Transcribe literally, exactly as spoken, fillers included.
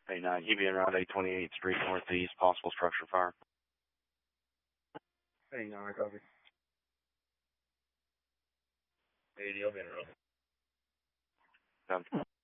Hey, nine, he being around eight twenty-eighth Street Northeast, possible structure fire. Hey, nine, copy. eighty, I'll be in a row. Done.